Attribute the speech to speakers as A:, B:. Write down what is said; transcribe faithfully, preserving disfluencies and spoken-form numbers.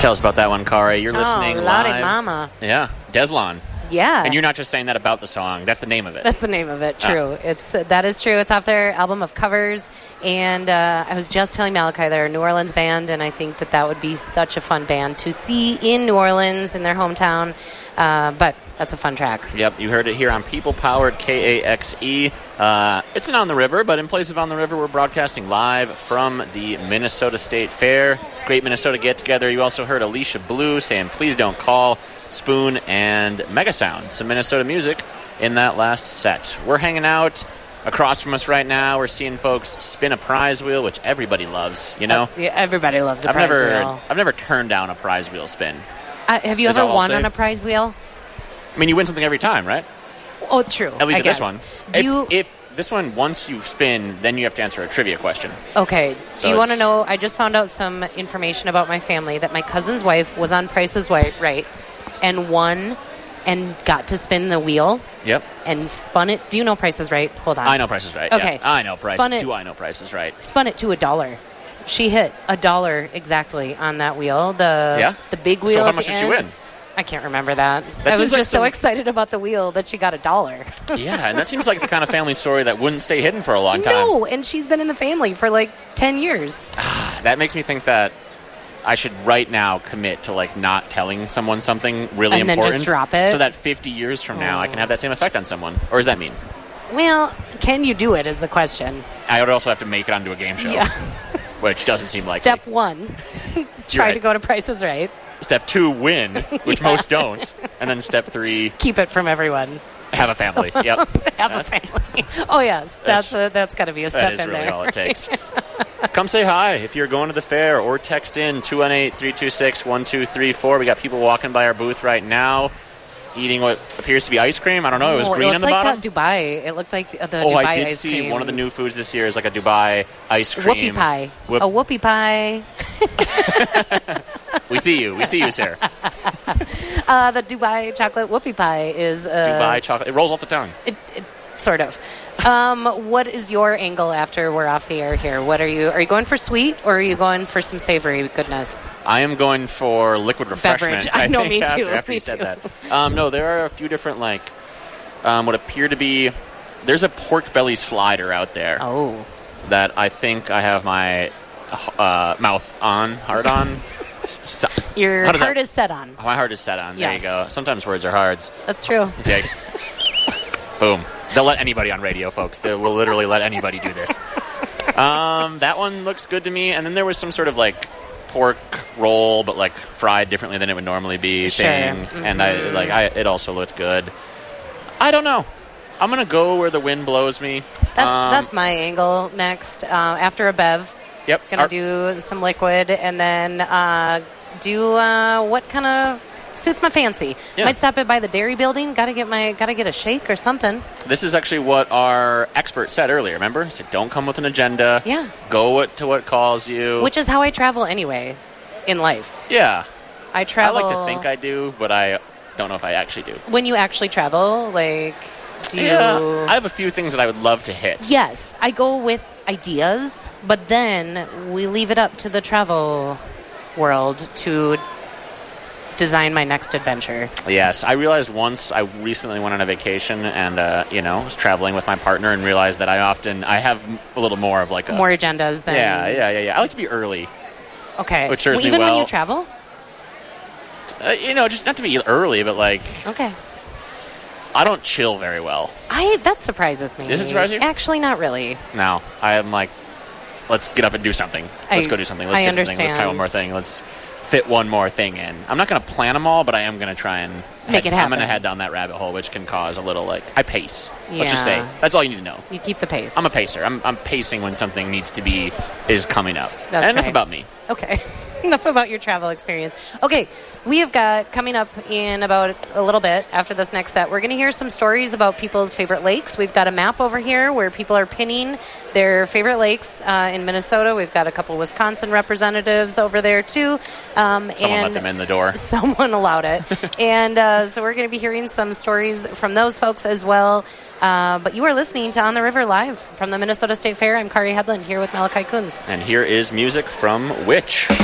A: Tell us about that one, Kari. You're listening
B: oh,
A: live.
B: Lottie Mama.
A: Yeah, Deslon.
B: Yeah.
A: And you're not just saying that about the song. That's the name of it.
B: That's the name of it. True. Ah. It's uh, that is true. It's off their album of covers. And uh, I was just telling Malachi they're a New Orleans band, and I think that that would be such a fun band to see in New Orleans, in their hometown. Uh, but that's a fun track.
A: Yep, you heard it here on People-Powered K A X E. Uh, it's an On the River, but in place of On the River, we're broadcasting live from the Minnesota State Fair. Great Minnesota get-together. You also heard Alicia Blue saying, "Please Don't Call," Spoon, and Megasound. Some Minnesota music in that last set. We're hanging out across from us right now. We're seeing folks spin a prize wheel, which everybody loves, you know?
B: Uh, yeah, everybody loves a
A: I've
B: prize
A: never,
B: wheel.
A: I've never turned down a prize wheel spin.
B: Uh, have you
A: Is
B: ever
A: all I'll
B: won
A: say.
B: on a prize wheel?
A: I mean, you win something every time, right?
B: Oh, true.
A: At least
B: I
A: at
B: guess.
A: this one.
B: Do
A: if,
B: you...
A: if this one, once you spin, then you have to answer a trivia question.
B: Okay. Do
A: So
B: you want to
A: it's-
B: know? I just found out some information about my family that my cousin's wife was on Price is Right, right and won and got to spin the wheel
A: Yep.
B: and spun it. Do you know Price is Right? Hold on.
A: I know Price is Right.
B: Okay.
A: Yeah. I know Price.
B: Spun it-
A: Do I know Price is Right?
B: Spun it to a dollar. She hit a dollar exactly on that wheel. The
A: Yeah?
B: the big wheel.
A: So how
B: at
A: much
B: the
A: did she
B: end.
A: win?
B: I can't remember that.
A: That
B: I
A: seems
B: was
A: like
B: just so
A: some-
B: excited about the wheel that she got a dollar.
A: Yeah, and that seems like the kind of family story that wouldn't stay hidden for a long time.
B: No, and she's been in the family for like ten years.
A: That makes me think that I should right now commit to like not telling someone something really
B: And then
A: important.
B: just drop it?
A: So that fifty years from now I can have that same effect on someone. Or does that mean?
B: Well, can you do it is the question.
A: I would also have to make it onto a game show.
B: Yeah.
A: Which doesn't seem like
B: Step one, try
A: right.
B: to go to Price is Right.
A: Step two, win, which
B: Yeah.
A: most don't. And then step three,
B: Keep it from everyone.
A: have a family. Yep.
B: Have a family. Oh, yes. That's
A: That's-
B: a, that's got to be a step
A: That is
B: in
A: really
B: there.
A: all it takes. Come say hi if you're going to the fair, or text in two one eight, three two six, one two three four. We got people walking by our booth right now eating what appears to be ice cream. I don't know. It was
B: Oh,
A: green
B: it
A: on the
B: looked like
A: bottom.
B: that Dubai. It looked like the
A: Oh,
B: Dubai
A: I did
B: ice
A: see
B: cream.
A: one of the new foods this year is like a Dubai ice cream.
B: Whoopie pie.
A: Whoop-
B: A whoopie pie.
A: We see you. We see you, Sarah.
B: Uh, the Dubai chocolate whoopie pie is... Uh,
A: Dubai chocolate. It rolls off the tongue.
B: It, it, sort of. Um, what is your angle after we're off the air here? What are you? Are you going for sweet, or are you going for some savory goodness?
A: I am going for liquid refreshment.
B: Beverage. I know,
A: think,
B: me
A: after,
B: too,
A: After
B: me
A: you said
B: too.
A: that. Um, no, there are a few different, like, um, what appear to be... There's a pork belly slider out there
B: Oh,
A: that I think I have my uh, mouth on, hard on. So,
B: your
A: how does
B: heart
A: that-
B: is set on.
A: My heart is set on. There
B: Yes.
A: you go. Sometimes words are hard.
B: That's true.
A: It's like, boom. They'll let anybody on radio, folks. They will literally let anybody do this. Um, that one looks good to me. And then there was some sort of like pork roll, but like fried differently than it would normally be
B: Sure.
A: thing.
B: Mm-hmm.
A: And I like I it also looked good. I don't know. I'm gonna go where the wind blows me.
B: That's
A: Um,
B: that's my angle next. Uh, after a bev,
A: Yep.
B: gonna
A: Our-
B: do some liquid, and then uh, do uh, what kind of suits my fancy.
A: Yeah.
B: Might stop it by the dairy building. Got to get my got to get a shake or something.
A: This is actually what our expert said earlier. Remember, he said, "Don't come with an agenda.
B: Yeah.
A: Go what, to what calls you."
B: Which is how I travel anyway, in life.
A: yeah,
B: I
A: I
B: travel.
A: like to think I do, but I don't know if I actually do.
B: When you actually travel, like, do you?
A: Yeah, I have a few things that I would love to hit.
B: Yes, I go with ideas, but then we leave it up to the travel world to design my next adventure.
A: Yes, I realized once I recently went on a vacation and uh, you know was traveling with my partner and realized that I often I have a little more of like a
B: More agendas than
A: yeah yeah yeah yeah. I like to be early.
B: Okay,
A: Which serves me
B: even when
A: well.
B: you travel.
A: Uh, you know, just not to be early, but like
B: Okay,
A: I don't chill very well.
B: I that surprises me.
A: Does it surprise you?
B: Actually, not really.
A: No, I am like, let's get up and do something. Let's
B: I-
A: go do something. Let's
B: I
A: get something. Let's try one more
B: understand.
A: thing. Let's fit one more thing in. I'm not going to plan them all, but I am going to try and
B: Make
A: head,
B: it
A: I'm going to
B: happen.
A: head down that rabbit hole, which can cause a little like I pace. Let's just say
B: Yeah.
A: that's all you need to know.
B: You keep the pace.
A: I'm a pacer. I'm, I'm pacing when something needs to be is coming up.
B: That's
A: and enough
B: right.
A: about me.
B: Okay. Enough about your travel experience. Okay, we have got coming up in about a little bit after this next set, we're going to hear some stories about people's favorite lakes. We've got a map over here where people are pinning their favorite lakes uh, in Minnesota. We've got a couple Wisconsin representatives over there, too. Um,
A: Someone
B: and
A: let them in the door.
B: Someone allowed it. and uh, so we're going to be hearing some stories from those folks as well. Uh, but you are listening to On the River Live from the Minnesota State Fair. I'm Kari Hedlund here with Malachi Kunz.
A: And here is music from Witch.